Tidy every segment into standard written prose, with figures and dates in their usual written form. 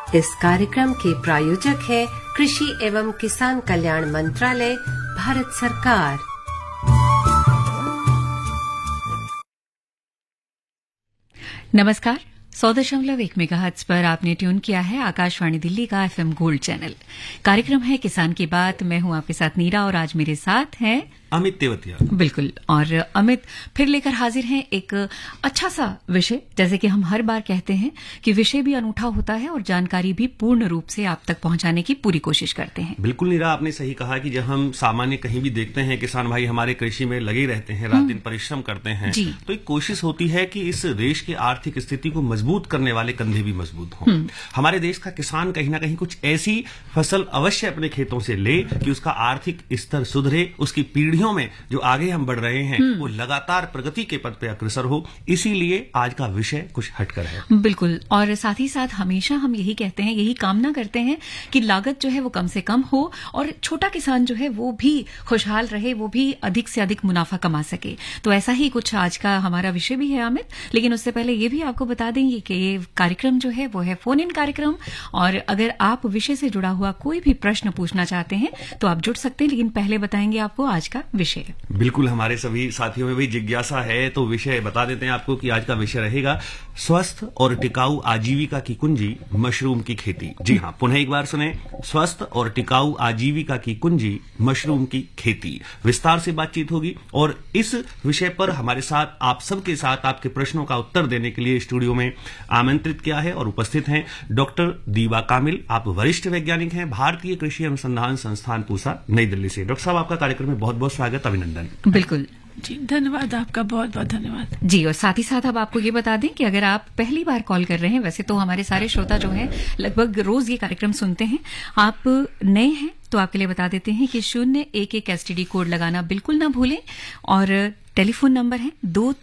इस कार्यक्रम के प्रायोजक है कृषि एवं किसान कल्याण मंत्रालय, भारत सरकार। नमस्कार, 100.1 मेगाहर्ट्ज पर आपने ट्यून किया है आकाशवाणी दिल्ली का FM गोल्ड चैनल। कार्यक्रम है किसान की बात। मैं हूं आपके साथ नीरा और आज मेरे साथ हैं अमित तेवतिया। बिल्कुल, और अमित फिर लेकर हाजिर हैं एक अच्छा सा विषय। जैसे कि हम हर बार कहते हैं कि विषय भी अनूठा होता है और जानकारी भी पूर्ण रूप से आप तक पहुंचाने की पूरी कोशिश करते हैं। बिल्कुल नीरा, आपने सही कहा कि जब हम सामान्य कहीं भी देखते हैं किसान भाई हमारे कृषि में लगे रहते हैं, रात दिन परिश्रम करते हैं, तो एक कोशिश होती है कि इस देश की आर्थिक स्थिति को मजबूत करने वाले कंधे भी मजबूत हों। हमारे देश का किसान कहीं ना कहीं कुछ ऐसी फसल अवश्य अपने खेतों से ले कि उसका आर्थिक स्तर सुधरे, उसकी पीढ़ियों में जो आगे हम बढ़ रहे हैं वो लगातार प्रगति के पथ पे अग्रसर हो। इसीलिए आज का विषय कुछ हटकर है। बिल्कुल, और साथ ही साथ हमेशा हम यही कहते हैं, यही कामना करते हैं कि लागत जो है वो कम से कम हो और छोटा किसान जो है वो भी खुशहाल रहे, वो भी अधिक से अधिक मुनाफा कमा सके। तो ऐसा ही कुछ आज का हमारा विषय भी है अमित। लेकिन उससे पहले ये भी आपको बता देंगे कि ये कार्यक्रम जो है वो है फोन इन कार्यक्रम, और अगर आप विषय से जुड़ा हुआ कोई भी प्रश्न पूछना चाहते हैं तो आप जुड़ सकते हैं। लेकिन पहले बताएंगे आपको आज का विषय। बिल्कुल, हमारे सभी साथियों में भी जिज्ञासा है तो विषय बता देते हैं आपको कि आज का विषय रहेगा स्वस्थ और टिकाऊ आजीविका की कुंजी, मशरूम की खेती। जी हाँ, पुनः एक बार सुने, स्वस्थ और टिकाऊ आजीविका की कुंजी, मशरूम की खेती। विस्तार से बातचीत होगी और इस विषय पर हमारे साथ, आप सबके साथ आपके प्रश्नों का उत्तर देने के लिए स्टूडियो में आमंत्रित किया है और उपस्थित हैं डॉक्टर दीवा कामिल। आप वरिष्ठ वैज्ञानिक हैं, भारतीय कृषि अनुसंधान संस्थान पूसा, नई दिल्ली से। डॉक्टर साहब, आपका कार्यक्रम में बहुत बहुत स्वागत, अभिनंदन। बिल्कुल जी, धन्यवाद, आपका बहुत बहुत धन्यवाद जी। और साथ ही साथ अब आपको ये बता दें कि अगर आप पहली बार कॉल कर रहे हैं, वैसे तो हमारे सारे श्रोता जो हैं लगभग रोज ये कार्यक्रम सुनते हैं, आप नए हैं तो आपके लिए बता देते हैं कि 011 STD कोड लगाना बिल्कुल ना भूलें। और टेलीफोन नंबर है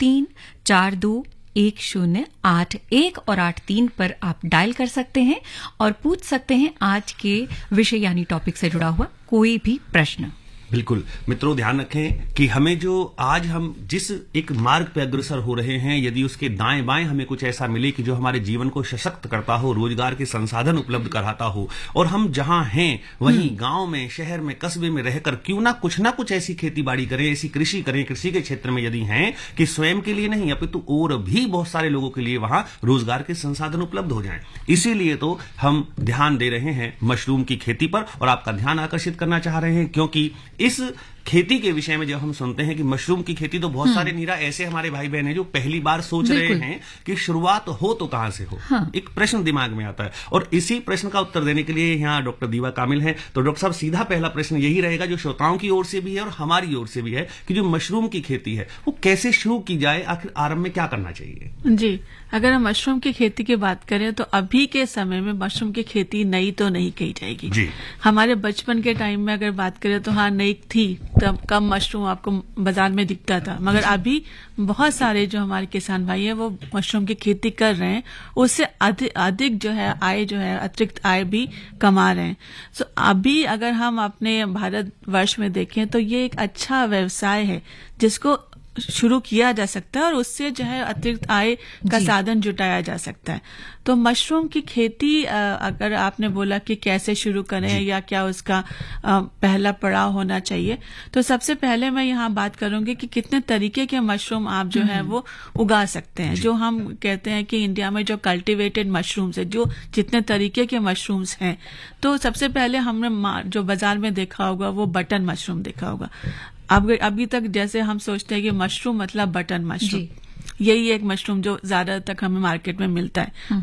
23421081 और 83 पर आप डायल कर सकते हैं और पूछ सकते हैं आज के विषय यानी टॉपिक से जुड़ा हुआ कोई भी प्रश्न। बिल्कुल मित्रों, ध्यान रखें कि हमें जो आज हम जिस एक मार्ग पे अग्रसर हो रहे हैं, यदि उसके दाएं बाएं हमें कुछ ऐसा मिले कि जो हमारे जीवन को सशक्त करता हो, रोजगार के संसाधन उपलब्ध कराता हो, और हम जहां हैं वहीं गांव में, शहर में, कस्बे में रहकर क्यों ना कुछ ऐसी खेती बाड़ी करें, ऐसी कृषि करें, कृषि के क्षेत्र में यदि हैं कि स्वयं के लिए नहीं अपितु और भी बहुत सारे लोगों के लिए वहां रोजगार के संसाधन उपलब्ध हो जाएं। इसीलिए तो हम ध्यान दे रहे हैं मशरूम की खेती पर और आपका ध्यान आकर्षित करना चाह रहे हैं, क्योंकि इस खेती के विषय में जब हम सुनते हैं कि मशरूम की खेती, तो बहुत सारे नीरा ऐसे हमारे भाई बहन हैं जो पहली बार सोच रहे हैं कि शुरुआत हो तो कहां से हो। एक प्रश्न दिमाग में आता है और इसी प्रश्न का उत्तर देने के लिए यहाँ डॉक्टर दीवा कामिल हैं। तो डॉक्टर साहब, सीधा पहला प्रश्न यही रहेगा जो श्रोताओं की ओर से भी है और हमारी ओर से भी है कि जो मशरूम की खेती है वो कैसे शुरू की जाए, आखिर आरंभ में क्या करना चाहिए? जी, अगर हम मशरूम की खेती की बात करें तो अभी के समय में मशरूम की खेती नई तो नहीं कही जाएगी जी। हमारे बचपन के टाइम में अगर बात करें तो हाँ, नई थी, तब कम मशरूम आपको बाजार में दिखता था, मगर अभी बहुत सारे जो हमारे किसान भाई हैं वो मशरूम की खेती कर रहे हैं, उससे अधिक जो है आय, जो है अतिरिक्त आय भी कमा रहे हैं। सो अभी अगर हम अपने भारतवर्ष में देखें तो ये एक अच्छा व्यवसाय है जिसको शुरू किया जा सकता है और उससे जो है अतिरिक्त आय का साधन जुटाया जा सकता है। तो मशरूम की खेती अगर आपने बोला कि कैसे शुरू करें या क्या उसका पहला पड़ाव होना चाहिए, तो सबसे पहले मैं यहाँ बात करूंगी कि कितने तरीके के मशरूम आप जो है वो उगा सकते हैं। जो हम कहते हैं कि इंडिया में जो कल्टीवेटेड मशरूम्स है, जो जितने तरीके के मशरूम्स हैं, तो सबसे पहले हमने जो बाजार में देखा होगा वो बटन मशरूम देखा होगा। अब अभी तक जैसे हम सोचते हैं कि मशरूम मतलब बटन मशरूम, यही एक मशरूम जो ज्यादा तक हमें मार्केट में मिलता है।